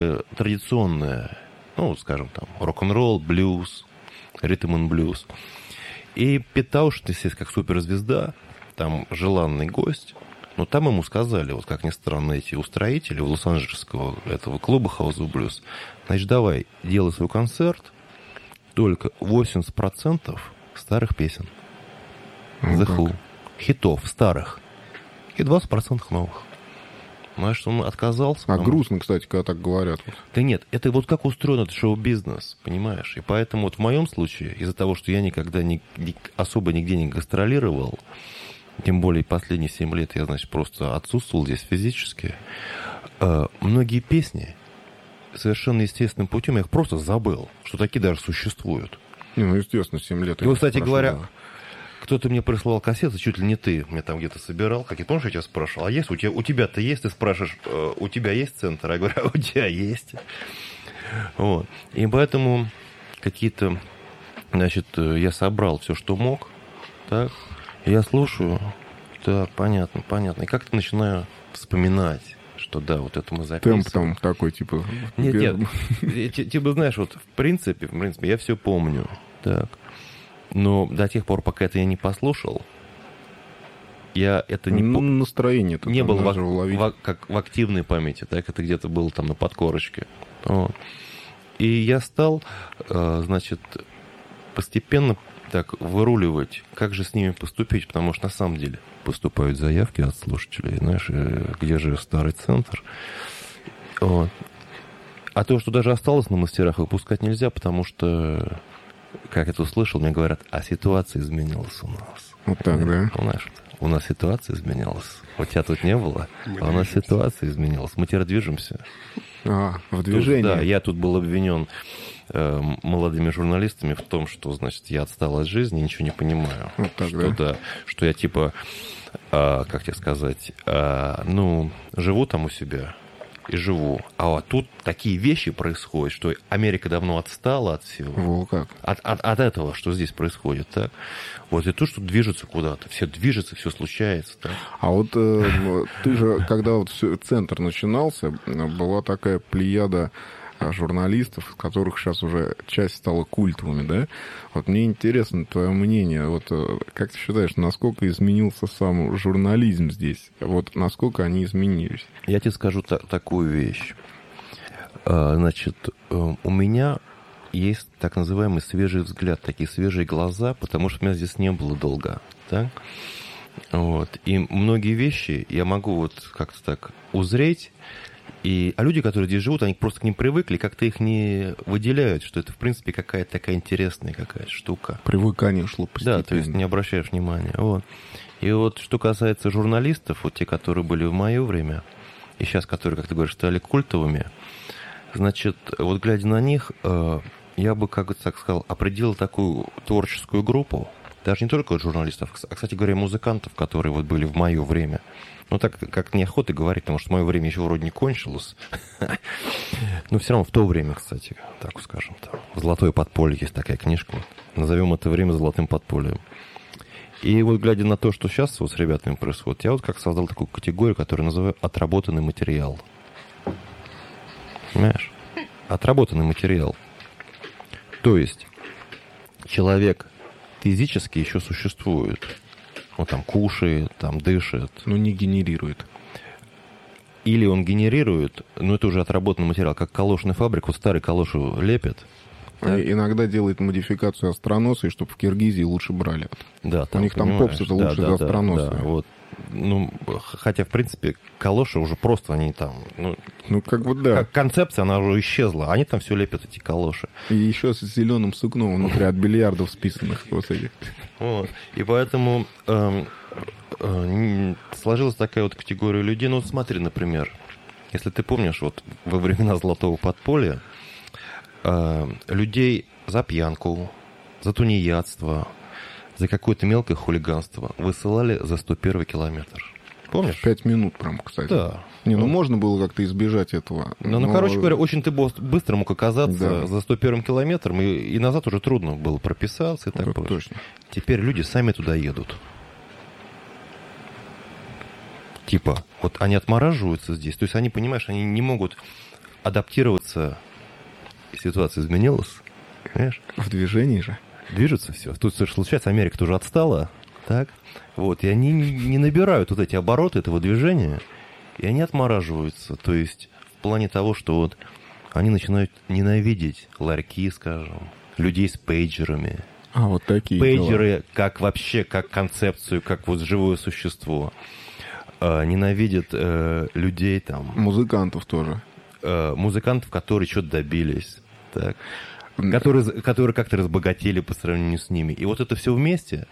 традиционное, ну, скажем, там, рок-н-ролл, блюз, ритм-н-блюз. И Пит Таушенд, естественно, как суперзвезда, там желанный гость, но там ему сказали, вот как ни странно, эти устроители лос-анджелесского этого клуба House of Blues, значит, давай, делай свой концерт, только 80% старых песен. The Who. Хитов старых. И 20% новых. Знаешь, он отказался. Грустно, кстати, когда так говорят. Да нет, это вот как устроен этот шоу-бизнес, понимаешь? И поэтому вот в моем случае, из-за того, что я никогда особо нигде не гастролировал, тем более последние 7 лет я, значит, просто отсутствовал здесь физически, многие песни совершенно естественным путем я их просто забыл, что такие даже существуют. Ну, естественно, 7 лет. И, кстати говоря, кто-то мне прислал кассеты, чуть ли не ты, мне там где-то собирал. Как я помню, я тебя спрашивал, а есть у тебя-то есть? Ты спрашиваешь, у тебя есть центр? Я говорю, а у тебя есть. Вот. И поэтому какие-то, значит, я собрал все, что мог. Так. Я слушаю. Так, понятно. И как-то начинаю вспоминать, что да, вот это мы записывали. Темп там такой, типа... Нет. Типа, знаешь, вот в принципе, я все помню. Так. Но до тех пор, пока это я не послушал, я это не помню. Настроение не было как в активной памяти, так это где-то было там на подкорочке. Вот. И я стал, значит, постепенно так выруливать, как же с ними поступить, потому что на самом деле поступают заявки от слушателей, знаешь, где же старый центр. Вот. А то, что даже осталось на мастерах, выпускать нельзя, потому что... Как это услышал, мне говорят, а ситуация изменилась у нас. Вот так, да? У нас ситуация изменилась. У тебя тут не было, а у нас ситуация изменилась. Мы теперь движемся. В движении. Да, я тут был обвинен молодыми журналистами в том, что, значит, я отстал от жизни, ничего не понимаю. Вот так, что, да? Что я типа, как тебе сказать, живу там у себя. И живу. А вот тут такие вещи происходят, что Америка давно отстала от всего. Во как. От этого, что здесь происходит, так? Вот и то, что движется куда-то. Все движется, все случается, так? А вот ты же, когда вот центр начинался, была такая плеяда журналистов, которых сейчас уже часть стала культовыми, да? Вот мне интересно твое мнение. Вот как ты считаешь, насколько изменился сам журнализм здесь? Вот насколько они изменились? Я тебе скажу такую вещь. Значит, у меня есть так называемый свежий взгляд, такие свежие глаза, потому что меня здесь не было долго, так? Вот. И многие вещи я могу вот как-то так узреть. А люди, которые здесь живут, они просто к ним привыкли, как-то их не выделяют, что это, в принципе, какая-то такая интересная какая-то штука. Привыкание шло постепенно. Да, то есть не обращаешь внимания. Вот. И вот что касается журналистов, вот те, которые были в мое время, и сейчас, которые, как ты говоришь, стали культовыми, значит, вот глядя на них, я бы, как бы так сказал, определил такую творческую группу, даже не только журналистов, а, кстати говоря, музыкантов, которые вот были в мое время. Ну, так как неохота говорить, потому что мое время еще вроде не кончилось. Но все равно в то время, кстати, так скажем, там, «Золотое подполье» есть такая книжка. Назовем это время «Золотым подпольем». И вот глядя на то, что сейчас вот с ребятами происходит, я вот как создал такую категорию, которую называю «отработанный материал». Понимаешь? Отработанный материал. То есть человек физически еще существует. Он там кушает, там дышит. Но не генерирует. Или он генерирует, но это уже отработанный материал, как калошная фабрика, вот старый калошу лепят. Иногда делает модификацию астроноса, и чтобы в Киргизии лучше брали. Да, там, у них там попс это лучше за астроноса. Да, вот. Ну, хотя, в принципе, калоши уже просто они там... Ну как бы да. Как концепция, она уже исчезла. Они там все лепят, эти калоши. И еще с зеленым сукном внутри от бильярдов списанных. Вот этих. Вот. И поэтому сложилась такая вот категория людей. Ну, вот смотри, например, если ты помнишь, вот во времена «Золотого подполья» людей за пьянку, за тунеядство, за какое-то мелкое хулиганство высылали за 101 километр. Помнишь? 5 минут прям, кстати. Да. Можно было как-то избежать этого. Короче говоря, очень ты быстро мог оказаться за 101 километром, и назад уже трудно было прописаться и так прочее. Точно. Теперь люди сами туда едут. Типа, вот они отмораживаются здесь, то есть они, понимаешь, они не могут адаптироваться, ситуация изменилась, понимаешь? В движении же. Движется все. Тут случается, Америка тоже отстала, так? Вот, и они не набирают вот эти обороты этого движения, и они отмораживаются. То есть в плане того, что вот они начинают ненавидеть ларьки, скажем, людей с пейджерами. А, вот такие Пейджеры дела. как вообще, как концепцию, как вот живое существо. Ненавидят людей там. Музыкантов тоже. Музыкантов, которые что-то добились. Так. Которые как-то разбогатели по сравнению с ними. И вот это все вместе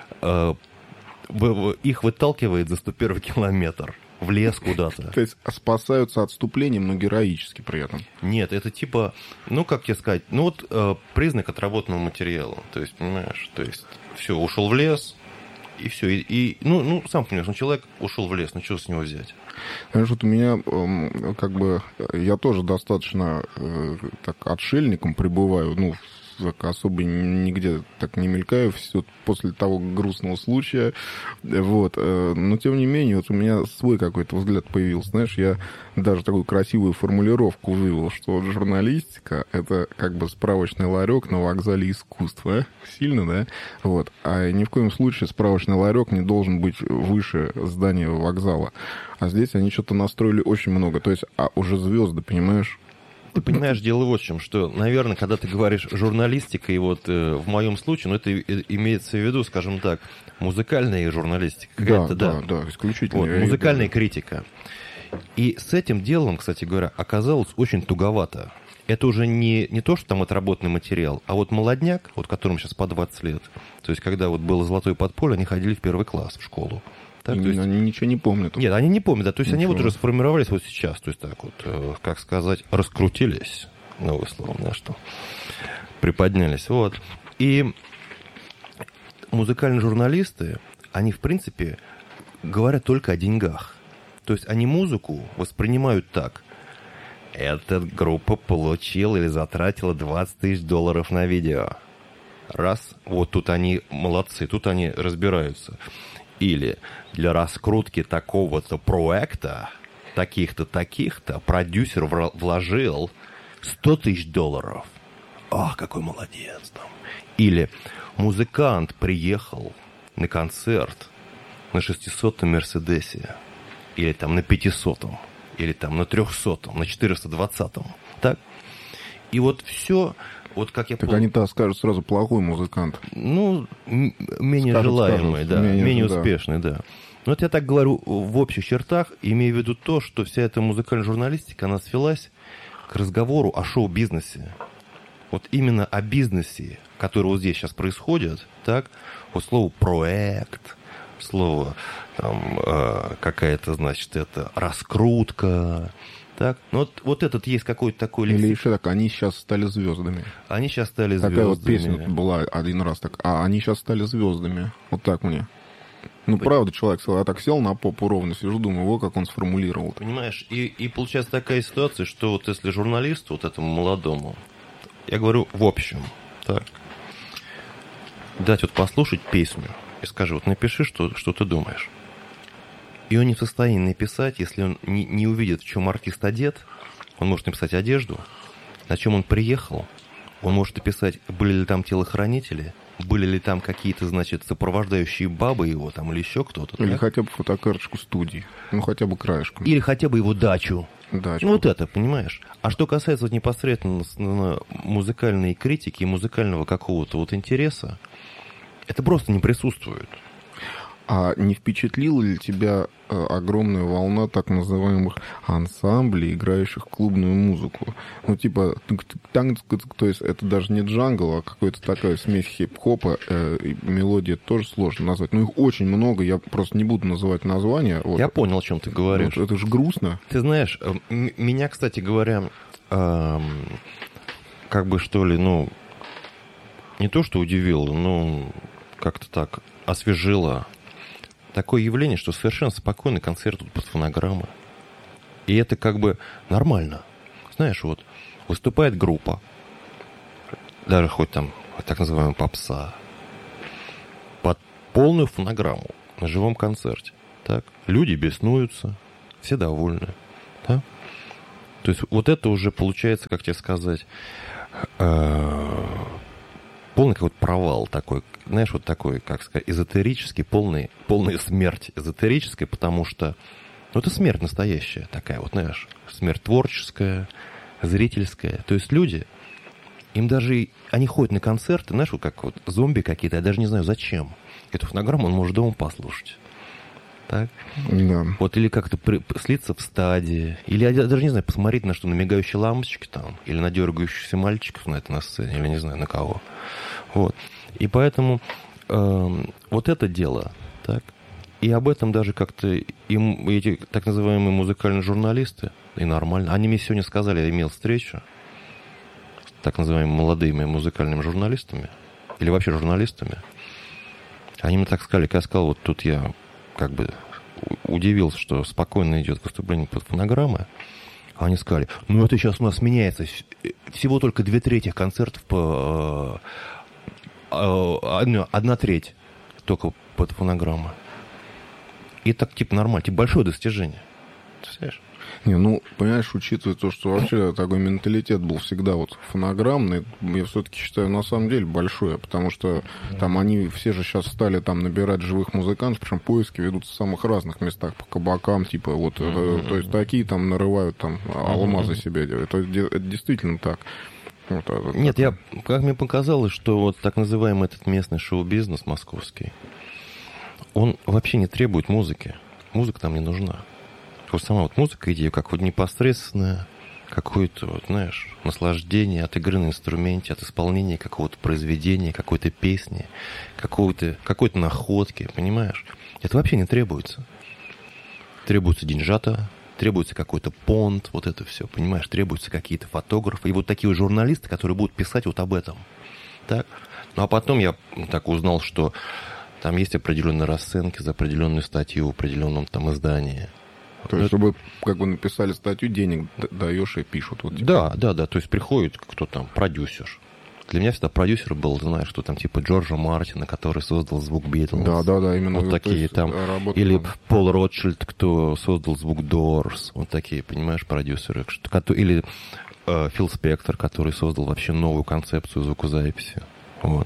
их выталкивает за 101 километр в лес куда-то. То есть спасаются отступлением, но героически при этом. Нет, это типа, ну, как тебе сказать, ну, вот признак отработанного материала. То есть, понимаешь, то есть, все, ушел в лес, и все. И ну, сам понимаешь, ну, человек ушел в лес, ну, что с него взять? Знаешь, вот у меня, как бы, я тоже достаточно так отшельником пребываю, ну, так особо нигде так не мелькаю, все после того грустного случая, вот, но тем не менее, вот у меня свой какой-то взгляд появился, знаешь, я даже такую красивую формулировку вывел, что журналистика — это как бы справочный ларек на вокзале искусства, сильно, да, вот, а ни в коем случае справочный ларек не должен быть выше здания вокзала, а здесь они что-то настроили очень много, то есть, уже звезды, понимаешь? Ты понимаешь, дело вот в чем, что, наверное, когда ты говоришь журналистика, и вот в моем случае, ну, это имеется в виду, скажем так, музыкальная журналистика. Да, исключительно. Вот, музыкальная критика. И с этим делом, кстати говоря, оказалось очень туговато. Это уже не то, что там отработанный материал, а вот молодняк, вот которому сейчас по 20 лет, то есть когда вот было золотое подполье, они ходили в первый класс в школу. Так, они ничего не помнят. Нет, они не помнят, да, то есть ничего. Они вот уже сформировались вот сейчас, то есть так вот, как сказать, раскрутились, новое слово, да, что приподнялись, вот. И музыкальные журналисты, они, в принципе, говорят только о деньгах. То есть они музыку воспринимают так. Эта группа получила или затратила $20 тысяч на видео. Раз, вот тут они молодцы, тут они разбираются. Или для раскрутки такого-то проекта, таких-то, таких-то, продюсер вложил $100 тысяч. Ах, какой молодец там. Или музыкант приехал на концерт на 600-м Мерседесе. Или там на 500-м. Или там на 300-м, на 420-м. Так? И вот все... Вот как я так они-то скажут сразу плохой музыкант. Ну, менее желаемый, да, менее успешный, да. Но вот я так говорю в общих чертах, имея в виду то, что вся эта музыкальная журналистика, она свелась к разговору о шоу-бизнесе. Вот именно о бизнесе, который вот здесь сейчас происходит, так, вот слово «проект», слово там, какая-то, значит, это раскрутка. Так? Ну, вот этот есть какой-то такой... Или еще так, они сейчас стали звездами. Они сейчас стали звездами. Такая вот песня была один раз, так, а они сейчас стали звездами. Вот так мне. Ну, правда, человек, я так сел на попу ровно, сижу, думаю, вот как он сформулировал. Понимаешь, и получается такая ситуация, что вот если журналисту, вот этому молодому, я говорю в общем, так, дать вот послушать песню и скажи, вот напиши, что ты думаешь. И он не в состоянии написать, если он не увидит, в чем артист одет. Он может написать одежду, на чем он приехал. Он может написать, были ли там телохранители, были ли там какие-то, значит, сопровождающие бабы его там или еще кто-то. Или так? хотя бы фотокарточку студии. Ну, хотя бы краешком. Или хотя бы его дачу. Дачу. Ну, вот это, понимаешь? А что касается вот непосредственно музыкальной критики и музыкального какого-то вот интереса, это просто не присутствует. А не впечатлила ли тебя огромная волна так называемых ансамблей, играющих клубную музыку? Ну, типа, то есть это даже не джангл, а какая-то такая смесь хип-хопа, мелодия тоже сложно назвать. Ну, их очень много, я просто не буду называть названия. Вот. Я понял, о чем ты говоришь. Вот, это же грустно. Ты знаешь, меня, кстати говоря, как бы, что ли, ну, не то, что удивило, но как-то так освежило такое явление, что совершенно спокойно концерт тут под фонограммы. И это как бы нормально. Знаешь, вот выступает группа, даже хоть там так называемая попса, под полную фонограмму на живом концерте. Так? Люди беснуются, все довольны. Так? То есть вот это уже получается, как тебе сказать, полный какой-то провал такой, знаешь, вот такой, как сказать, эзотерический, полная смерть эзотерическая, потому что, ну, это смерть настоящая такая, вот, знаешь, смерть творческая, зрительская. То есть люди, им даже, они ходят на концерты, знаешь, вот как вот зомби какие-то, я даже не знаю, зачем. Эту фонограмму он может дома послушать. Так? Да. Вот или как-то слиться в стадии, или я даже не знаю, посмотреть на что, на мигающие лампочки там, или на дергающихся мальчиков на сцене, или не знаю, на кого. Вот. И поэтому вот это дело, так, и об этом даже как-то эти так называемые музыкальные журналисты, и нормально, они мне сегодня сказали, я имел встречу с так называемыми молодыми музыкальными журналистами, или вообще журналистами, они мне так сказали, когда я сказал, вот тут я как бы удивился, что спокойно идет выступление под фонограммы. А они сказали, ну это сейчас у нас меняется. Всего только 2/3 концертов по... 1/3 только под фонограммы. И так типа нормально, типа большое достижение. Представляешь? Не, ну, понимаешь, учитывая то, что вообще такой менталитет был всегда вот фонограммный, я все-таки считаю, на самом деле, большой, потому что там они все же сейчас стали там набирать живых музыкантов, причем поиски ведутся в самых разных местах, по кабакам, типа, вот, то есть такие там нарывают там алмазы себе, это действительно так. Вот, нет, как мне показалось, что вот так называемый этот местный шоу-бизнес московский, он вообще не требует музыки. Музыка там не нужна. Просто сама вот музыка идея, как вот непосредственное какое-то, вот, знаешь, наслаждение от игры на инструменте, от исполнения какого-то произведения, какой-то песни, какой-то находки, понимаешь? Это вообще не требуется. Требуется деньжата, требуется какой-то понт, вот это все, понимаешь? Требуются какие-то фотографы и вот такие вот журналисты, которые будут писать вот об этом. Так? Ну, а потом я так узнал, что там есть определенные расценки за определенную статью в определенном там издании. То есть, чтобы как бы написали статью, денег даешь и пишут. Вот, типа. Да. То есть приходит кто там, продюсер. Для меня всегда продюсер был, знаешь, что там типа Джорджа Мартина, который создал звук Битлз. Да, именно. Вот такие там. Или Пол Ротшильд, кто создал звук Дорс. Вот такие, понимаешь, продюсеры. Или Фил Спектор, который создал вообще новую концепцию звукозаписи. Вот.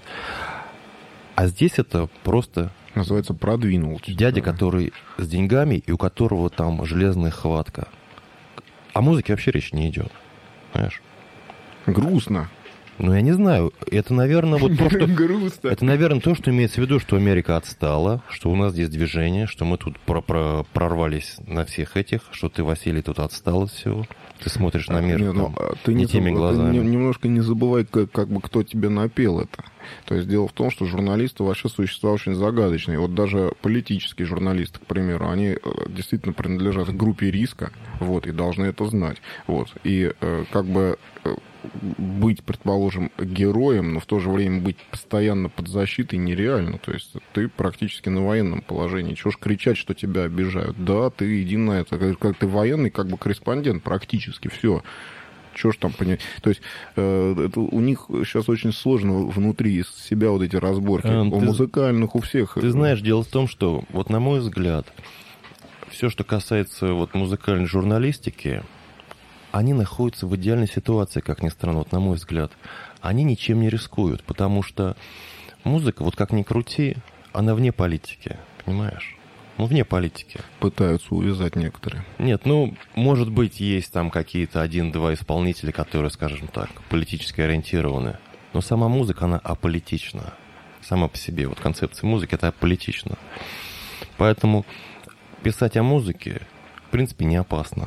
А здесь это просто... Называется продвинул. Дядя, который с деньгами и у которого там железная хватка. О музыке вообще речь не идет. Понимаешь? Грустно. Ну, я не знаю. Это, наверное, вот то, что... Грустно. Это, наверное, то, что имеется в виду, что Америка отстала, что у нас здесь движение, что мы тут прорвались на всех этих, что ты, Василий, тут отстал от всего. Ты смотришь на мир не теми глазами. Ты немножко не забывай, как бы кто тебе напел это. То есть дело в том, что журналисты вообще существа очень загадочные. Вот даже политические журналисты, к примеру, они действительно принадлежат к группе риска, вот, и должны это знать. Вот. И как бы быть, предположим, героем, но в то же время быть постоянно под защитой нереально. То есть ты практически на военном положении. Чего ж кричать, что тебя обижают? Да, ты иди на это. Как ты военный, как бы корреспондент практически. Все. Чего ж там понять? То есть это у них сейчас очень сложно внутри из себя вот эти разборки. У музыкальных, у всех. Ты знаешь, дело в том, что, вот на мой взгляд, все, что касается вот музыкальной журналистики, они находятся в идеальной ситуации, как ни странно, вот на мой взгляд. Они ничем не рискуют, потому что музыка, вот как ни крути, она вне политики, понимаешь? Ну, вне политики. Пытаются увязать некоторые. Нет, ну, может быть, есть там какие-то 1-2 исполнителя, которые, скажем так, политически ориентированы. Но сама музыка, она аполитична. Сама по себе. Вот концепция музыки, это аполитично. Поэтому писать о музыке, в принципе, не опасно.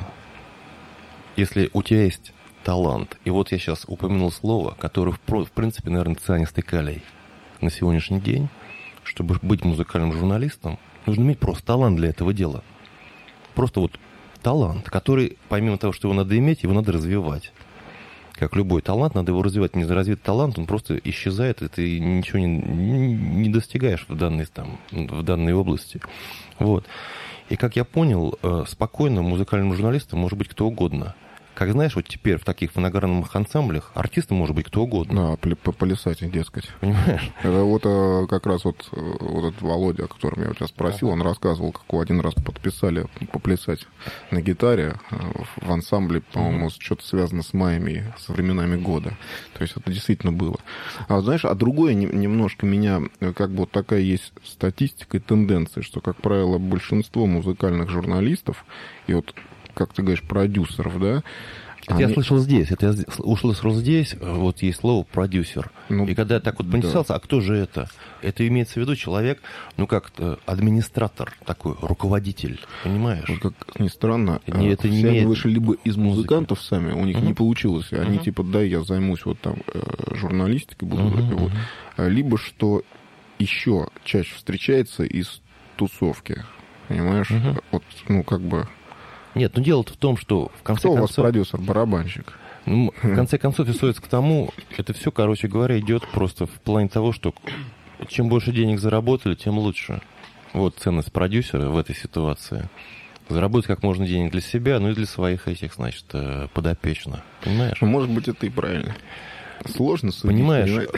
Если у тебя есть талант, и вот я сейчас упомянул слово, которое, в принципе, наверное, цианистый калий на сегодняшний день, чтобы быть музыкальным журналистом, нужно иметь просто талант для этого дела. Просто вот талант, который, помимо того, что его надо иметь, его надо развивать. Как любой талант, надо его развивать. Неразвитый талант, он просто исчезает, и ты ничего не достигаешь в данной области. Вот. И как я понял, спокойно музыкальным журналистом может быть кто угодно. как знаешь, вот теперь в таких фонограммных ансамблях артистом может быть кто угодно. Да, поплясать, дескать. Понимаешь? Это вот как раз вот этот Володя, о котором я у тебя спросил, он рассказывал, как его один раз подписали поплясать на гитаре в ансамбле, по-моему, что-то связано с маями, со временами года. То есть это действительно было. А знаешь, а другое немножко меня, как бы вот такая есть статистика и тенденция, что, как правило, большинство музыкальных журналистов и вот, как ты говоришь, продюсеров, да? Это я слышал здесь, это я услышал здесь, вот есть слово «продюсер». Ну, и когда я так вот поинтересовался, а кто же это? Это имеется в виду человек, ну, как администратор такой, руководитель, понимаешь? Вот как ни странно, это не все имеет они вышли либо из музыкантов сами, у них не получилось, и они типа, да, я займусь вот там журналистикой, буду, либо что еще чаще встречается из тусовки, понимаешь? Вот, ну, как бы... Нет, ну дело-то в том, что в конце концов... Кто у вас продюсер, барабанщик? Ну, в конце концов, и сводится к тому, это все, короче говоря, идет просто в плане того, что чем больше денег заработали, тем лучше. Вот ценность продюсера в этой ситуации. Заработать как можно денег для себя, ну и для своих этих, значит, подопечных. Понимаешь? Ну, может быть, это и правильно. Сложно судить. Понимаешь?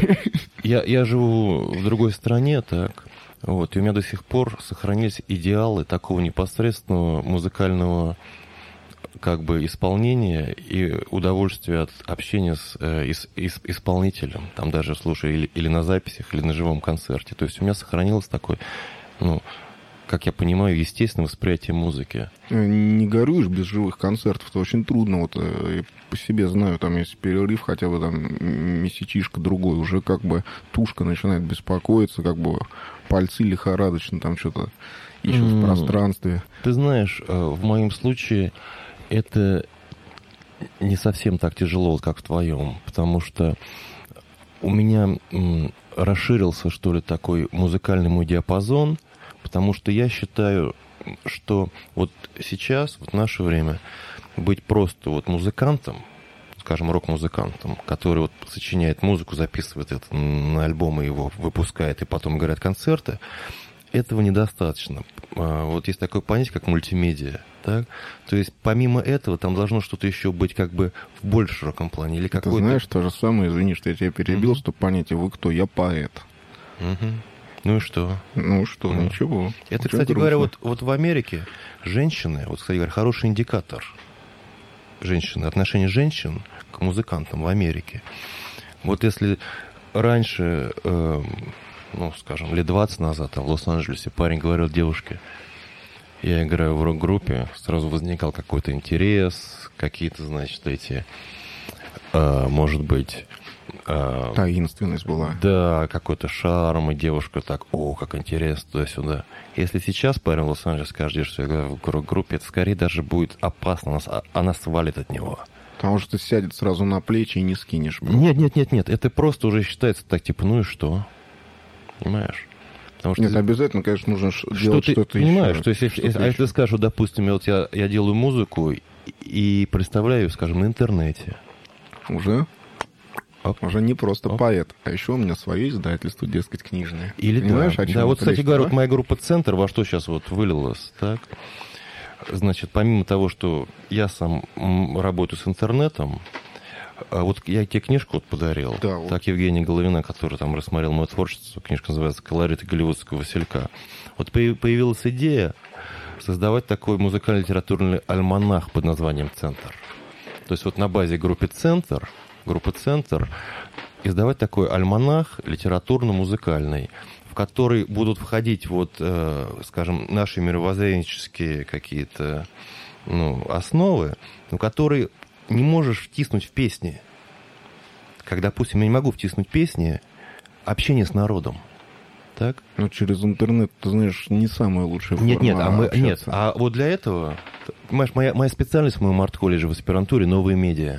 Я живу в другой стране, так. Вот, и у меня до сих пор сохранились идеалы такого непосредственного музыкального как бы исполнения и удовольствия от общения с исполнителем. Там даже, слушай, или на записях, или на живом концерте. То есть у меня сохранилось такое, ну, как я понимаю, естественное восприятие музыки. Не горюешь без живых концертов, это очень трудно. Вот я по себе знаю, там есть перерыв, хотя бы там месячишка другой, уже как бы тушка начинает беспокоиться, как бы пальцы лихорадочно там что-то ищут в пространстве. Ты знаешь, в моем случае это не совсем так тяжело, как в твоем, потому что у меня расширился, что ли, такой музыкальный мой диапазон, потому что я считаю, что вот сейчас, вот в наше время, быть просто вот музыкантом, скажем, рок-музыкантом, который вот сочиняет музыку, записывает это на альбомы, его выпускает и потом играет концерты, этого недостаточно. Вот есть такое понятие, как мультимедиа. Так? То есть помимо этого там должно что-то еще быть как бы в более широком плане. Или ты знаешь, то же самое, извини, что я тебя перебил, чтобы понять, вы кто? Я поэт. Ну и что? Ну что, ничего. Это, кстати говоря, вот в Америке женщины, вот, кстати говоря, хороший индикатор женщины, отношение женщин к музыкантам в Америке. Вот если раньше, ну, скажем, лет 20 назад там, в Лос-Анджелесе парень говорил девушке, я играю в рок-группе, сразу возникал какой-то интерес, какие-то, значит, эти, может быть... таинственность была. Да, какой-то шарм, и девушка так, о, как интересно, туда-сюда. Если сейчас парень в Лос-Анджелесе скажет, что я играю в рок-группе, это скорее даже будет опасно, она свалит от него. Потому что сядет сразу на плечи и не скинешь. Нет, это просто уже считается так, типа, ну и что? Понимаешь? Потому что нет, обязательно, конечно, нужно делать что-то понимаешь, еще. Понимаешь, то есть, если ты скажешь, допустим, вот я делаю музыку и представляю, скажем, на интернете. Уже не просто поэт, а еще у меня свое издательство, дескать, книжное. Или понимаешь, да, вот, кстати говоря, вот моя группа «Центр» во что сейчас вот вылилась, так? Значит, помимо того, что я сам работаю с интернетом, вот я тебе книжку вот подарил, да, вот. Так, Евгения Головина, который там рассмотрел мое творчество, книжка называется «Колориты голливудского василька». Вот появилась идея создавать такой музыкально-литературный альманах под названием «Центр». То есть вот на базе группы «Центр», издавать такой альманах литературно-музыкальный, в который будут входить вот, скажем, наши мировоззренческие какие-то, ну, основы, но которые не можешь втиснуть в песни. Как, допустим, я не могу втиснуть песни общение с народом. Так? Ну, через интернет, ты знаешь, не самая лучшая форма Нет, а вот для этого, понимаешь, моя специальность в моем арт-колледже в аспирантуре — новые медиа.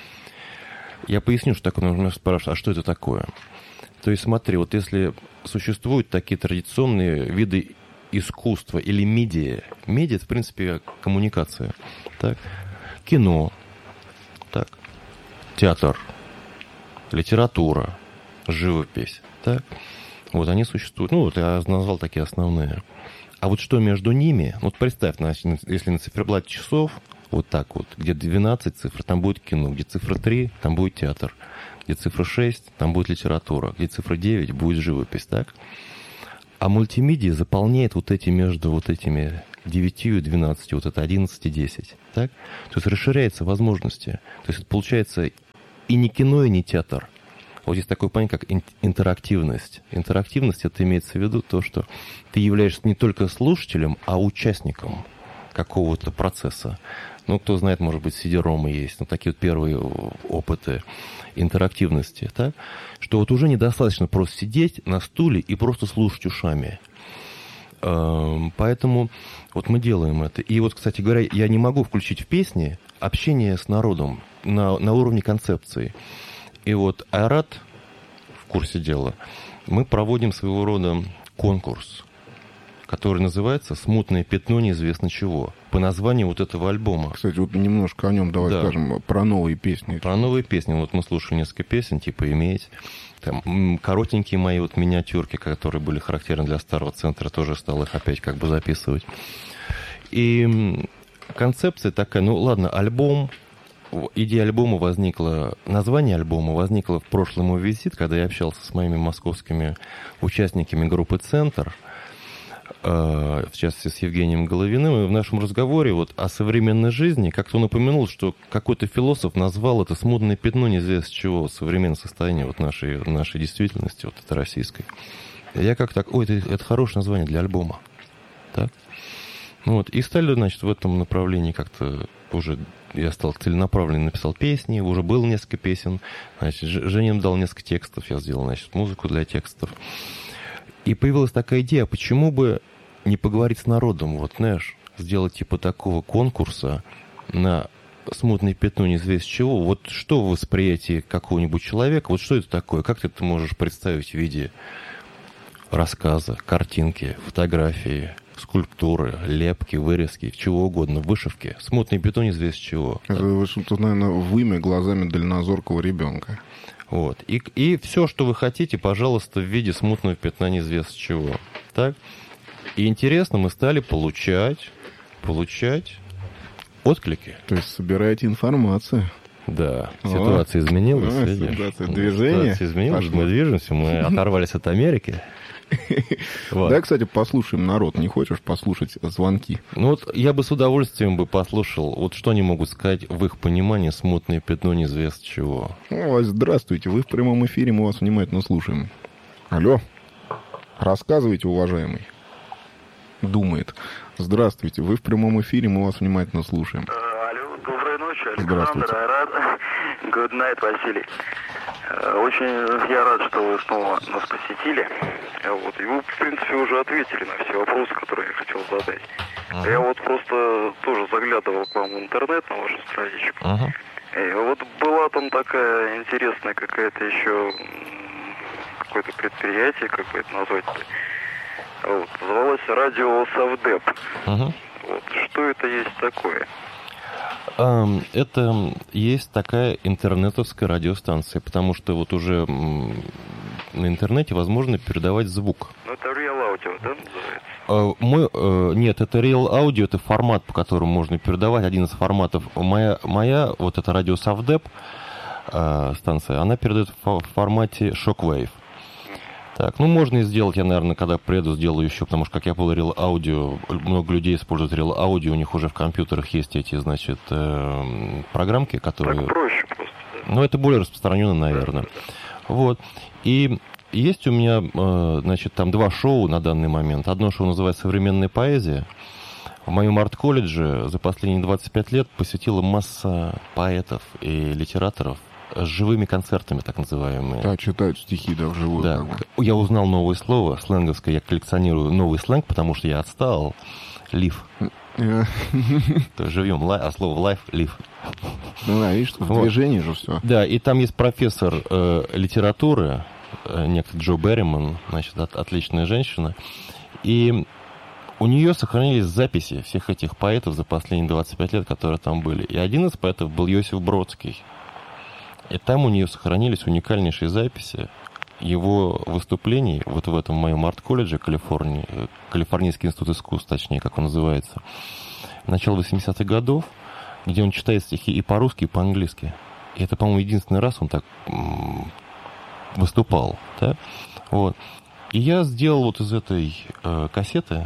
Я поясню, что такое, меня спрашивают, а что это такое? То есть смотри, вот если существуют такие традиционные виды искусства или медиа, это, в принципе, коммуникация, так? Кино, так? Театр, литература, живопись, так? Вот они существуют. Ну, вот я назвал такие основные. А вот что между ними, вот представь, если на циферблате часов вот так вот. Где 12 цифр, там будет кино. Где цифра 3, там будет театр. Где цифра 6, там будет литература. Где цифра 9, будет живопись, так? А мультимедиа заполняет вот эти между вот этими 9 и 12, вот это 11 и 10, так? То есть расширяются возможности. То есть получается и не кино, и не театр. Вот есть такое понятие, как интерактивность. Интерактивность, это имеется в виду то, что ты являешься не только слушателем, а участником какого-то процесса. Ну, кто знает, может быть, CD-ROM есть, но такие вот первые опыты интерактивности, так? Что вот уже недостаточно просто сидеть на стуле и просто слушать ушами. Поэтому вот мы делаем это. И вот, кстати говоря, я не могу включить в песни общение с народом на уровне концепции. И вот Айрат, в курсе дела, мы проводим своего рода конкурс, который называется «Смутное пятно неизвестно чего», по названию вот этого альбома. Кстати, вот немножко о нем давай скажем, про новые песни. Про новые песни. Вот мы слушали несколько песен, типа «Иметь». Там, коротенькие мои вот миниатюрки, которые были характерны для старого центра, тоже стал их опять как бы записывать. И концепция такая, ну ладно, альбом. Идея альбома возникла, название альбома возникло в прошлый мой визит, когда я общался с моими московскими участниками группы «Центр», в частности, с Евгением Головиным, и в нашем разговоре вот о современной жизни как-то он упомянул, что какой-то философ назвал это смутное пятно неизвестно чего, современное состояние вот нашей действительности, вот этой российской. И я как так, это хорошее название для альбома. Так? Ну вот, и стали, значит, в этом направлении как-то уже... Я стал целенаправленно, написал песни, уже было несколько песен. Значит, Женя дал несколько текстов, я сделал, значит, музыку для текстов. И появилась такая идея, почему бы не поговорить с народом, вот, знаешь, сделать типа такого конкурса на смутное пятно неизвестно чего. Вот что в восприятии какого-нибудь человека, вот что это такое, как ты это можешь представить в виде рассказа, картинки, фотографии, скульптуры, лепки, вырезки, чего угодно, вышивки. Смутное пятно неизвестно чего. Это, в общем-то, наверное, вымя глазами дальнозоркого ребенка. Вот. И все, что вы хотите, пожалуйста, в виде смутного пятна неизвестно чего. Так? И интересно, мы стали получать отклики. То есть собираете информацию. Да, ситуация изменилась. Движение. Ситуация изменилась, мы движемся, мы оторвались от Америки. Вот. Да, кстати, послушаем народ. Не хочешь послушать звонки? Ну вот я бы с удовольствием бы послушал, вот что они могут сказать в их понимании смутное пятно неизвестно чего. Здравствуйте, вы в прямом эфире, мы вас внимательно слушаем. Алло, рассказывайте, уважаемый. Думает. Здравствуйте, вы в прямом эфире, мы вас внимательно слушаем. Алло, доброй ночи, Здравствуйте. Александр, Айрат. Good night, Василий. Очень я рад, что вы снова нас посетили. Вот. И вы, в принципе, уже ответили на все вопросы, которые я хотел задать. Я вот просто тоже заглядывал к вам в интернет, на вашу страничку. И вот была там такая интересная какая-то еще какое-то предприятие, как бы это назвать-то. Вот. Называлось радио Совдеп. Вот. Что это есть такое? Это есть такая интернетовская радиостанция, потому что вот уже на интернете возможно передавать звук. Ну, это Real Audio, да, называется? Нет, это Real Audio, это формат, по которому можно передавать, один из форматов. Моя вот эта радио Совдеп станция, она передает в формате Shockwave. Так, ну, можно и сделать, я, наверное, когда приеду, сделаю еще, потому что, как я понял, Real Audio, много людей используют Real Audio, у них уже в компьютерах есть эти, значит, программки, которые... Так проще просто, да. Ну, это более распространенно, наверное. Вот. И есть у меня, значит, там 2 шоу на данный момент. Одно шоу называется «Современная поэзия». В моем арт-колледже за последние 25 лет посетила масса поэтов и литераторов с живыми концертами, так называемые. Да, читают стихи, да, вживую. Да. Я узнал новое слово, сленговское. Я коллекционирую новый сленг, потому что я отстал. Лив. Живьем, а слово лайф, лив. Ну да, видишь, в движении же все. Да, и там есть профессор литературы, некто Джо Берриман, значит, отличная женщина. И у нее сохранились записи всех этих поэтов за последние 25 лет, которые там были. И один из поэтов был Иосиф Бродский. И там у нее сохранились уникальнейшие записи его выступлений вот в этом моем арт-колледже Калифорнийский институт искусств, точнее, как он называется, начала 80-х годов, где он читает стихи и по-русски, и по-английски. И это, по-моему, единственный раз он так выступал. Да? Вот. И я сделал вот из этой кассеты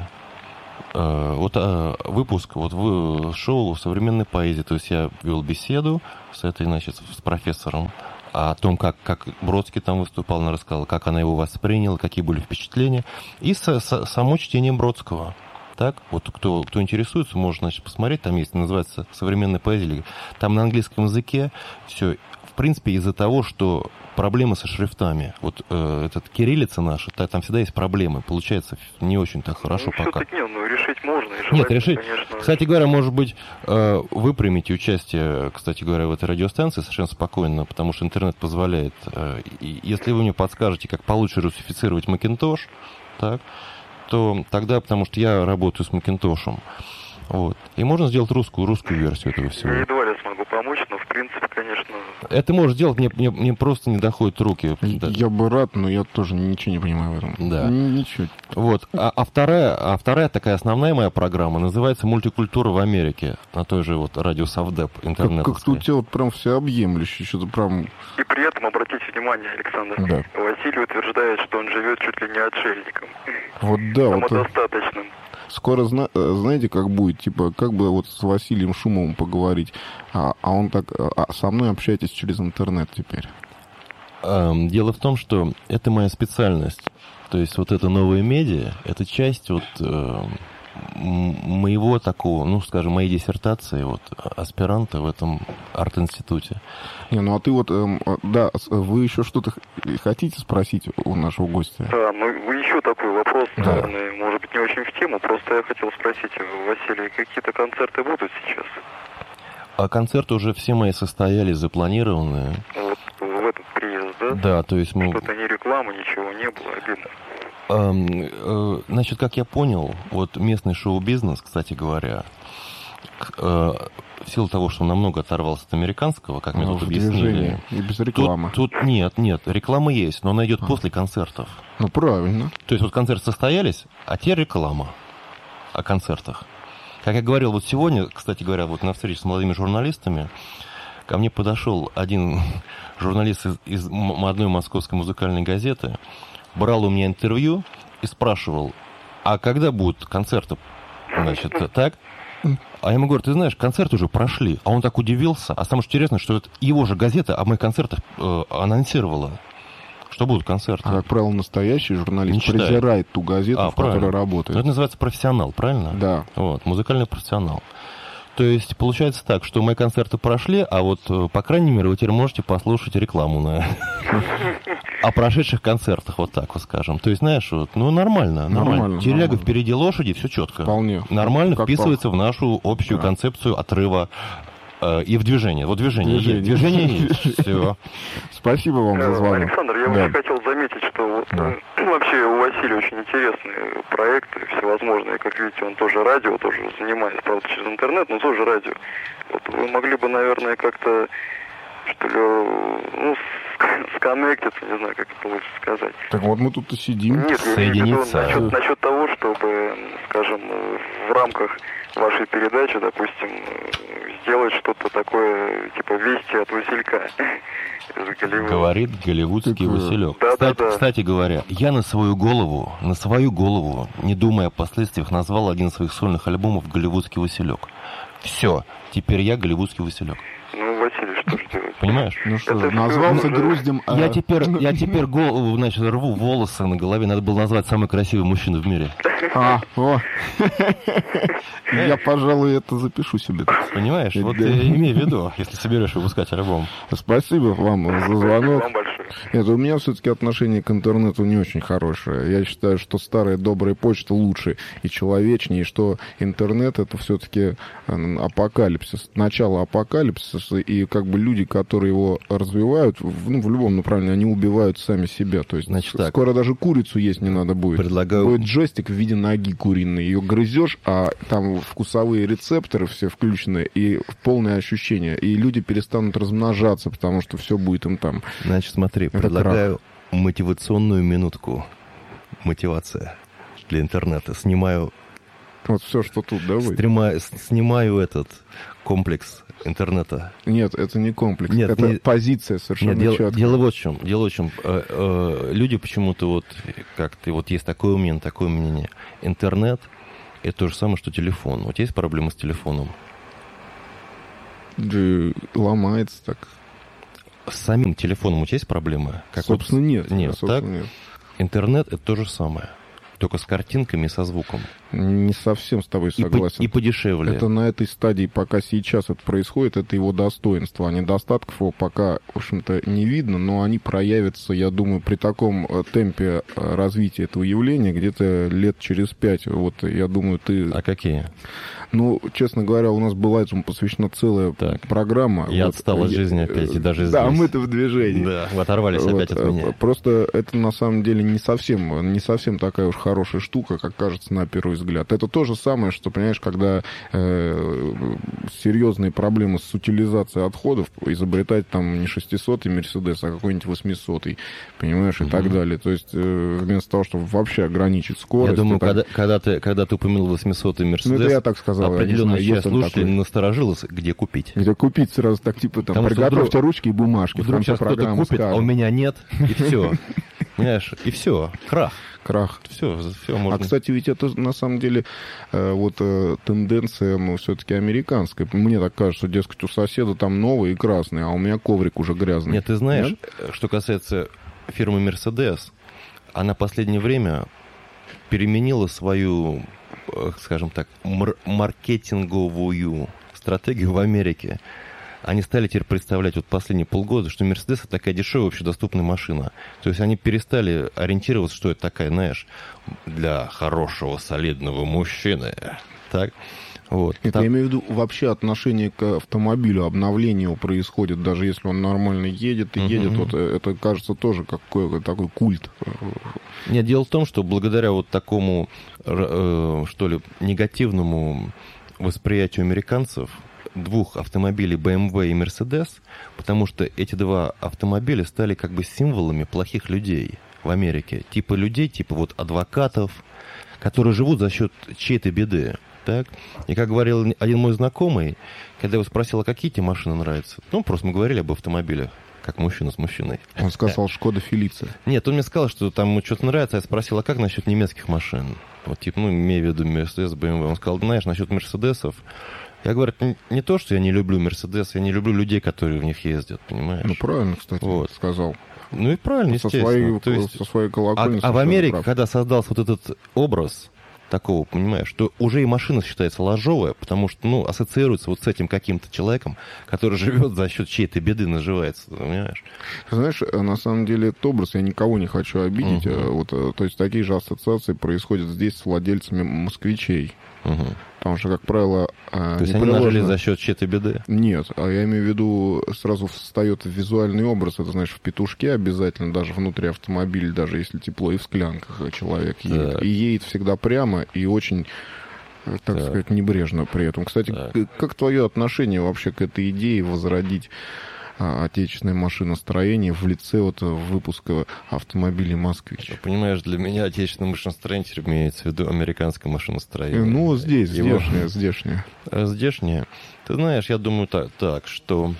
выпуск шоу современной поэзии. То есть я вел беседу с этой, значит, с профессором о том, как Бродский там выступал, она рассказала, как она его восприняла, какие были впечатления. И само чтение Бродского. Так, вот кто интересуется, может, значит, посмотреть, там есть, называется «Современная поэзия». Там на английском языке все, в принципе, из-за того, что проблемы со шрифтами. Вот этот кириллица наша, там всегда есть проблемы. Получается не очень-то хорошо пока. Все-таки решить можно. Нет, решить. Конечно. Кстати говоря, может быть, вы примете участие, кстати говоря, в этой радиостанции совершенно спокойно, потому что интернет позволяет. Если вы мне подскажете, как получше русифицировать Macintosh, так, то тогда, потому что я работаю с Макинтошем, вот, и можно сделать русскую версию этого всего. Я едва ли смогу помочь, но в принципе, конечно... Это может делать, мне просто не доходят руки. Я бы рад, но я тоже ничего не понимаю в этом. Да. Ничего. Вот. А вторая такая основная моя программа называется «Мультикультура в Америке», на той же вот радио Совдеп интернетовской. Как-то у тебя вот прям всеобъемлюще, что-то прям... И при этом, обратите внимание, Александр, да. Василий утверждает, что он живет чуть ли не отшельником. Вот да. Самодостаточным. Скоро, знаете, как будет, типа, как бы вот с Василием Шумовым поговорить, а он так, со мной общаетесь через интернет теперь. Дело в том, что это моя специальность. То есть вот это новые медиа, это часть вот моего такого, ну, скажем, моей диссертации, вот, аспиранта в этом арт-институте. Не, ну а ты вот, да, вы еще что-то хотите спросить у нашего гостя? Да, ну еще такой вопрос, наверное, может быть, не очень в тему, просто я хотел спросить, Василий, какие-то концерты будут сейчас? А концерты уже все мои состоялись, запланированные. Вот в этот приезд, да? Да, то есть мы... Что-то ни рекламы, ничего не было, обидно. Значит, как я понял, вот местный шоу-бизнес, кстати говоря, в силу того, что он намного оторвался от американского, как мне тут объяснили. И без рекламы. Тут нет, реклама есть, но она идет после концертов. Ну, правильно. То есть вот концерты состоялись, а теперь реклама о концертах. Как я говорил, вот сегодня, кстати говоря, вот на встрече с молодыми журналистами, ко мне подошел один журналист из одной московской музыкальной газеты, брал у меня интервью и спрашивал, а когда будут концерты, значит, так? А я ему говорю, ты знаешь, концерты уже прошли. А он так удивился. А самое интересное, что это его же газета о моих концертах анонсировала, что будут концерты. А, как правило, настоящий журналист презирает ту газету, в которой работает. Но это называется профессионал, правильно? Да. Вот, музыкальный профессионал. То есть получается так, что мои концерты прошли, а вот, по крайней мере, вы теперь можете послушать рекламу о прошедших концертах, вот так вот скажем. То есть, знаешь, вот, ну, нормально. Телега впереди лошади, все четко. Вполне. Нормально вписывается в нашу общую концепцию отрыва и в движение. Вот движение есть. Все. Спасибо вам за звонок. Александр, я очень хотел заметить, что вот, вообще у Василия очень интересные проекты всевозможные. Как видите, он тоже радио, тоже занимается, правда, через интернет, но тоже радио. Вот вы могли бы, наверное, как-то, что ли, ну, сконнектиться, не знаю, как это лучше сказать. Так вот мы тут и сидим. Нет, я имею в виду насчет того, чтобы, скажем, в рамках вашей передачи, допустим, сделать что-то такое, типа «Вести от Василька». Говорит голливудский Василек. Кстати говоря, я на свою голову, не думая о последствиях, назвал один из своих сольных альбомов «Голливудский Василек». Все, теперь я голливудский Василек. Ну, Василий, что же делать? Понимаешь? Ну что, назвался груздем... Я теперь значит, рву волосы на голове. Надо было назвать самый красивый мужчина в мире. Я, пожалуй, это запишу себе. Понимаешь? Вот имей в виду, если соберешь выпускать альбом. Спасибо вам за звонок. Вам большое. Нет, у меня все-таки отношение к интернету не очень хорошее. Я считаю, что старая добрая почта лучше и человечнее, и что интернет — это все-таки апокалипсис, начало апокалипсиса, и как бы люди, которые его развивают, в любом направлении, они убивают сами себя. То есть скоро даже курицу есть не надо будет. Предлагаю... Будет джойстик в виде ноги куриной. Ее грызешь, а там вкусовые рецепторы все включены, и полное ощущение. И люди перестанут размножаться, потому что все будет им там. Значит, смотри, предлагаю мотивационную минутку. Мотивация для интернета. Снимаю Вот все, что тут, да, вы? Снимаю этот комплекс интернета. Нет, это не комплекс, Нет, это позиция совершенно четкая. Дело вот в чем. Люди почему-то вот как-то вот есть такое мнение. Интернет — это то же самое, что телефон. Вот есть проблемы с телефоном? Да, ломается так. С самим телефоном у тебя есть проблемы? Собственно, нет. Нет, так? Нет. Интернет — это то же самое. Только с картинками и со звуком. Не совсем с тобой согласен. И подешевле. Это на этой стадии, пока сейчас это происходит, это его достоинство. А недостатков его пока, в общем-то, не видно, но они проявятся, я думаю, при таком темпе развития этого явления где-то лет через 5. Вот, я думаю, ты... А какие? Ну, честно говоря, у нас была этому посвящена целая программа. Я отстал от жизни опять, и даже да, здесь. мы-то в движении. Да, вы оторвались опять от меня. Просто это, на самом деле, не совсем такая уж хорошая штука, как кажется на первый взгляд. Это то же самое, что, понимаешь, когда серьезные проблемы с утилизацией отходов, изобретать там не 600-й Мерседес, а какой-нибудь 800-й, понимаешь, и так далее. То есть вместо того, чтобы вообще ограничить скорость... Я думаю, когда ты упомянул 800-й Мерседес... Ну, это я так сказал. Определенная часть слушателей насторожилась, где купить. Где купить сразу так, типа, там, приготовьте ручки и бумажки. Вдруг сейчас кто-то купит, а у меня нет, и все. Понимаешь, и все, крах. Все можно. А, кстати, ведь это, на самом деле, вот тенденция, все-таки американская. Мне так кажется, дескать, у соседа там новый и красный, а у меня коврик уже грязный. Нет, ты знаешь, что касается фирмы Mercedes, она в последнее время переменила свою, скажем так, маркетинговую стратегию в Америке. Они стали теперь представлять вот последние полгода, что Мерседес — это такая дешевая, общедоступная машина. То есть они перестали ориентироваться, что это такая, знаешь, для хорошего, солидного мужчины. Так? Вот. Нет, я имею в виду вообще отношение к автомобилю, обновление его происходит, даже если он нормально едет и едет, вот это кажется тоже какой-то такой культ. Нет, дело в том, что благодаря вот такому, что ли, негативному восприятию американцев двух автомобилей BMW и Mercedes, потому что эти два автомобиля стали как бы символами плохих людей в Америке. Типа людей, типа вот адвокатов, которые живут за счет чьей-то беды. Так? И как говорил один мой знакомый, когда я его спросил, а какие тебе машины нравятся? Ну, просто мы говорили об автомобилях, как мужчина с мужчиной. Он сказал, Шкода Фелиция. Нет, он мне сказал, что там ему что-то нравится, я спросил, а как насчет немецких машин? Вот, типа, ну, имею в виду Mercedes, BMW. Он сказал, знаешь, насчет Мерседесов, я говорю, не то, что я не люблю Мерседес, я не люблю людей, которые в них ездят, понимаешь? Ну, правильно, кстати, вот сказал. Ну, и правильно, естественно. Со своей колокольни. А в Америке, когда создался вот этот образ такого, понимаешь, что уже и машина считается ложовая, потому что, ну, ассоциируется вот с этим каким-то человеком, который живет за счет чьей-то беды, наживается, понимаешь? Знаешь, на самом деле этот образ, я никого не хочу обидеть, вот, то есть такие же ассоциации происходят здесь с владельцами москвичей. Потому что, как правило... То есть они нажили за счет чьей-то беды? Нет, а я имею в виду, сразу встает визуальный образ, это, знаешь, в петушке обязательно, даже внутри автомобиля, даже если тепло, и в склянках человек едет. И едет всегда прямо, и очень, так сказать, небрежно при этом. Кстати, как твое отношение вообще к этой идее возродить отечественное машиностроение в лице вот выпуска автомобилей «Москвич»? Понимаешь, для меня отечественное машиностроение имеется в виду американское машиностроение. Ну, здесь, здешнее. Здешнее? Ты знаешь, я думаю так, что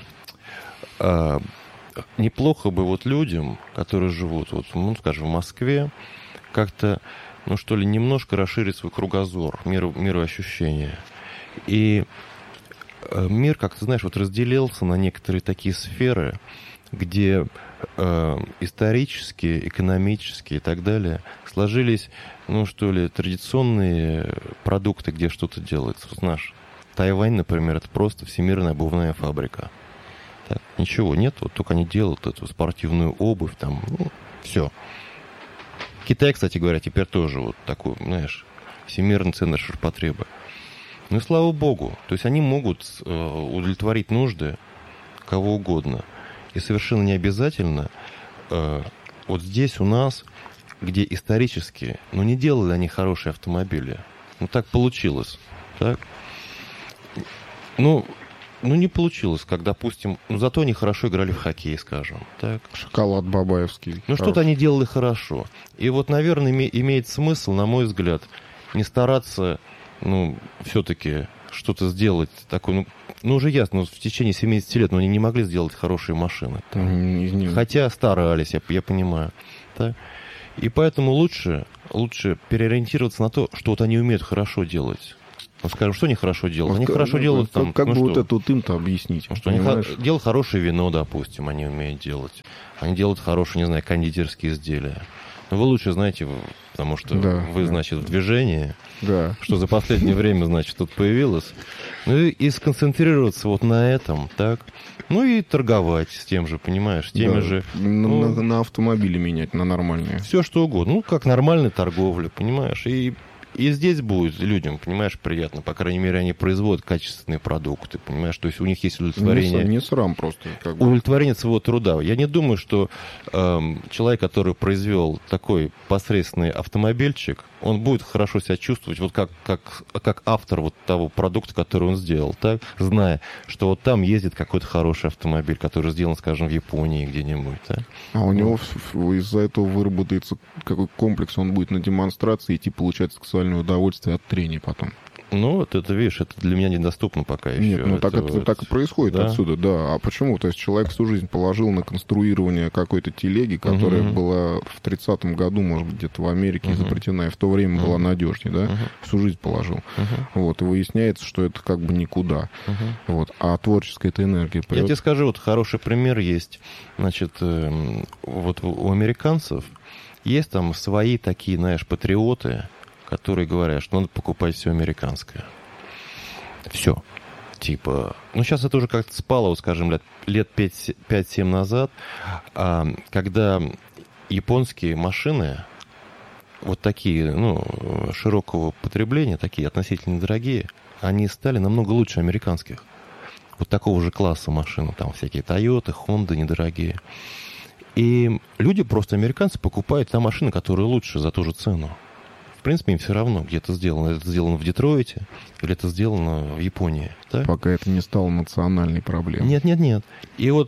неплохо бы вот людям, которые живут, вот, ну, скажем, в Москве, как-то, ну, что ли, немножко расширить свой кругозор, мироощущение. И мир, как ты знаешь, вот разделился на некоторые такие сферы, где исторически, экономически и так далее сложились, ну, что ли, традиционные продукты, где что-то делается. Вот знаешь, Тайвань, например, это просто всемирная обувная фабрика. Так, ничего нет, вот только они делают эту спортивную обувь, там, ну, все. Китай, кстати говоря, теперь тоже вот такой, знаешь, всемирный центр ширпотреба. Ну и слава богу, то есть они могут удовлетворить нужды кого угодно. И совершенно не обязательно вот здесь у нас, где исторически, ну, не делали они хорошие автомобили. Ну, так получилось. Так? Ну, не получилось, как, допустим, ну, зато они хорошо играли в хоккей, скажем. Так? Шоколад бабаевский. Ну, что-то они делали хорошо. И вот, наверное, имеет смысл, на мой взгляд, не стараться все-таки что-то сделать такое, уже ясно, в течение 70 лет, они не могли сделать хорошие машины. Хотя старались, я понимаю. Так? И поэтому лучше переориентироваться на то, что вот они умеют хорошо делать. Скажем, что они хорошо делают? Они хорошо делают там... Как бы вот это вот им-то объяснить? Что они делают хорошее вино, допустим, они умеют делать. Они делают хорошие, не знаю, кондитерские изделия. Но вы лучше знаете, потому что вы, значит, в движении, что за последнее время, значит, тут появилось. И сконцентрироваться вот на этом, так? И торговать с тем же, понимаешь, теми же... На автомобили менять, на нормальные. Все что угодно. Как нормальная торговля, понимаешь? И здесь будет людям, понимаешь, приятно. По крайней мере, они производят качественные продукты, понимаешь? То есть у них есть удовлетворение... Не срам просто. Удовлетворение своего труда. Я не думаю, что человек, который произвел такой посредственный автомобильчик, он будет хорошо себя чувствовать, вот как автор вот того продукта, который он сделал, так? Зная, что вот там ездит какой-то хороший автомобиль, который сделан, скажем, в Японии где-нибудь. Так? А у него из-за этого выработается какой комплекс, он будет на демонстрации идти получать сексуальное удовольствие от трения потом. Вот это, видишь, это для меня недоступно пока еще. Нет, так и происходит отсюда, да. А почему? То есть человек всю жизнь положил на конструирование какой-то телеги, которая была в 30-м году, может быть, где-то в Америке изобретена, и в то время была надежнее, да? Всю жизнь положил. Вот, и выясняется, что это как бы никуда. Вот, а творческая эта энергия прет. Я тебе скажу, вот хороший пример есть. Значит, вот у американцев есть там свои такие, знаешь, патриоты, которые говорят, что надо покупать все американское. Все. Типа... сейчас это уже как-то спало, вот, скажем, лет 5-7 назад, когда японские машины, вот такие, широкого потребления, такие относительно дорогие, они стали намного лучше американских. Вот такого же класса машин. Там всякие Toyota, Honda недорогие. И люди, просто американцы, покупают там машины, которые лучше за ту же цену. В принципе, им все равно, где это сделано. Это сделано в Детройте или это сделано в Японии. Так? Пока это не стало национальной проблемой. Нет. И вот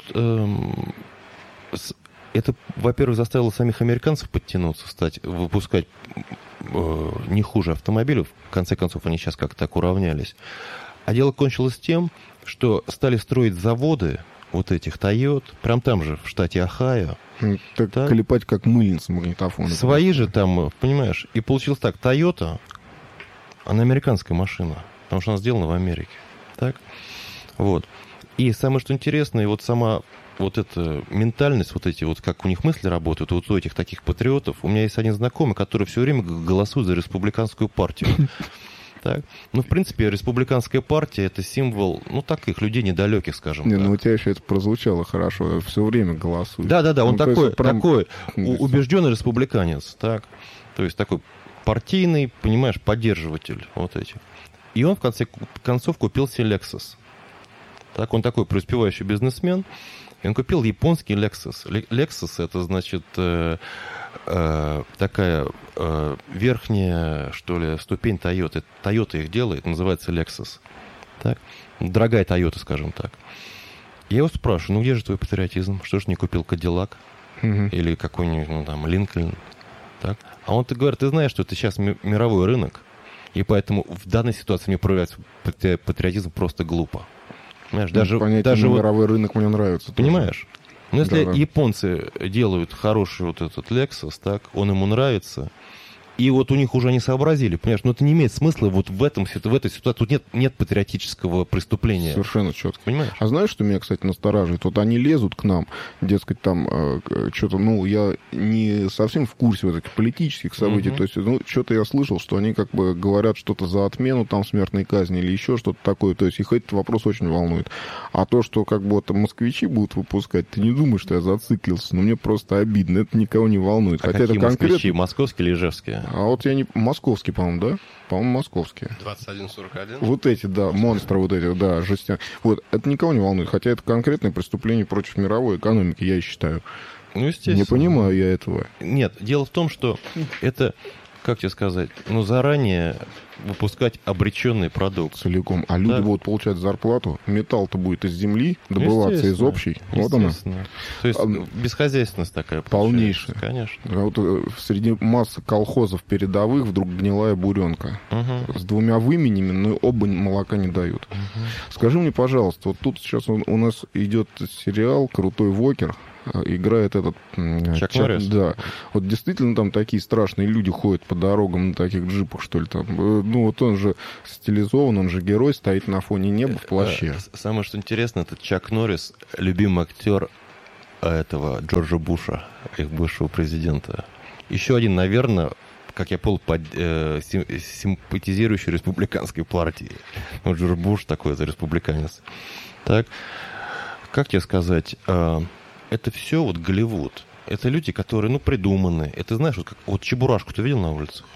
это, во-первых, заставило самих американцев подтянуться, выпускать не хуже автомобилей. В конце концов, они сейчас как-то так уравнялись. А дело кончилось тем, что стали строить заводы вот этих Toyota, прям там же, в штате Ohio. Так клепать как мыльница магнитофона. Свои же там, понимаешь, и получилось так, Toyota, она американская машина, потому что она сделана в Америке. Так? Вот. И самое, что интересно, и вот сама вот эта ментальность, вот эти вот, как у них мысли работают, вот у этих таких патриотов, у меня есть один знакомый, который все время голосует за республиканскую партию. Так? В принципе, республиканская партия — это символ, таких людей недалеких, скажем так. У тебя еще это прозвучало хорошо, все время голосует. Да, он такой убежденный республиканец, так? То есть такой партийный, понимаешь, поддерживатель вот этих. И он, в конце концов, купил себе Lexus. Так, он такой преуспевающий бизнесмен, и он купил японский Lexus. Lexus — это, значит, такая верхняя, что ли, ступень Toyota. Toyota их делает, называется Lexus. Так? Дорогая Toyota, скажем так. Я его спрашиваю, где же твой патриотизм? Что ж не купил Cadillac? Или какой-нибудь, Lincoln? Так? А он говорит, ты знаешь, что это сейчас мировой рынок, и поэтому в данной ситуации мне проявляется патриотизм просто глупо. Понимаешь, даже мировой рынок мне нравится. Понимаешь? Если японцы делают хороший вот этот Lexus, так, он ему нравится, и вот у них уже они сообразили, понимаешь, это не имеет смысла вот в этой ситуации, тут нет патриотического преступления. Совершенно четко. Понимаешь? А знаешь, что меня, кстати, настораживает? Вот они лезут к нам, дескать, там, что-то, я не совсем в курсе вот этих политических событий, то есть, что-то я слышал, что они как бы говорят что-то за отмену там смертной казни или еще что-то такое, то есть их этот вопрос очень волнует. А то, что как бы вот москвичи будут выпускать, ты не думаешь, что я зациклился, мне просто обидно, это никого не волнует. А хотя какие это москвичи, московские или ижевские? А вот я не... Московский, по-моему, да? По-моему, московские. 2141? Вот эти, да, монстры вот эти, да, жестян. Вот, это никого не волнует, хотя это конкретное преступление против мировой экономики, я считаю. Естественно. Не понимаю я этого. Нет, дело в том, что это как тебе сказать, заранее выпускать обреченный продукт. Целиком. А люди будут получать зарплату. Металл-то будет из земли добываться из общей. Вот она. То есть бесхозяйственность такая. Полнейшая. Конечно. А вот среди массы колхозов передовых вдруг гнилая буренка. С двумя выменями, но оба молока не дают. Скажи мне, пожалуйста, вот тут сейчас у нас идет сериал «Крутой Вокер». Играет этот... Чак Норрис? Да. Вот действительно там такие страшные люди ходят по дорогам на таких джипах, что ли, там. Ну, вот он же стилизован, он же герой, стоит на фоне неба в плаще. Самое, что интересно, это Чак Норрис, любимый актер этого Джорджа Буша, их бывшего президента. Еще один, наверное, как я понял, симпатизирующий республиканской партии. Вот Джордж Буш такой, это республиканец. Так, как тебе сказать... Это все вот Голливуд. Это люди, которые, придуманы. Это, знаешь, вот Чебурашку ты видел на улицах?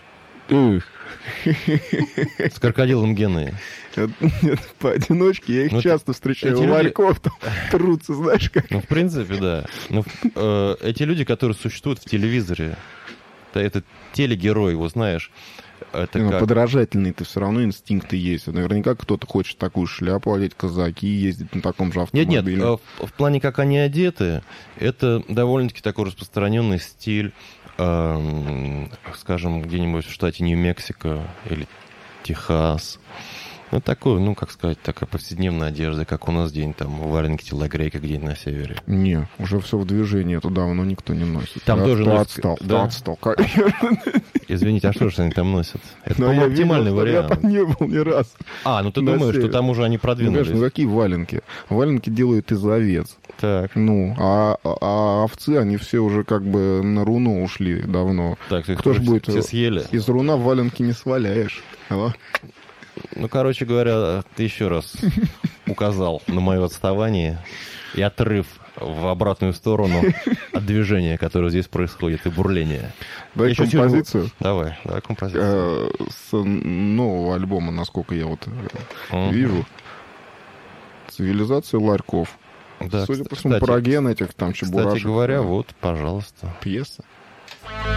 С крокодилом Геной. Нет, поодиночке я их часто встречаю. У ларьков там трутся, знаешь, как. В принципе, да. Эти люди, которые существуют в телевизоре, это телегерой, вот знаешь. Подражательные-то все равно инстинкты есть. Наверняка кто-то хочет такую шляпу одеть, казаки, ездить на таком же автомобиле. Нет, в плане, как они одеты, это довольно-таки такой распространенный стиль, скажем, где-нибудь в штате Нью-Мексико или Техас. Такой, как сказать, такая повседневная одежда, как у нас день, там, валенки, телогрейка где-нибудь на севере. Не, уже все в движении, это давно никто не носит. Там тоже отстал, да? Отстал. Извините, а что же они там носят? Это, по-моему, оптимальный вариант. Я там не был ни раз. Ты думаешь, что там уже они продвинулись? Конечно, какие валенки? Валенки делают из овец. Так. А овцы, они все уже как бы на руно ушли давно. Так, кто же будет? Все съели. Из руна валенки не сваляешь. Короче говоря, ты еще раз указал на мое отставание и отрыв в обратную сторону от движения, которое здесь происходит, и бурления. Давай композицию. Давай композицию. С нового альбома, насколько я вижу. «Цивилизация ларьков». Да, судя по всему, про ген этих там Чебурашек. Кстати говоря, вот, пожалуйста. Пьеса.